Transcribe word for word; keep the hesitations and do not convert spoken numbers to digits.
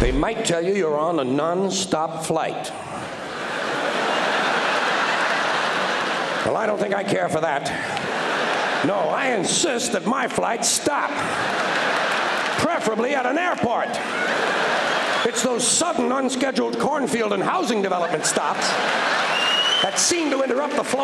They might tell you you're on a non-stop flight. Well, I don't think I care for that. No, I insist that my flights stop, preferably at an airport. It's those sudden, unscheduled cornfield and housing development stops that seem to interrupt the flow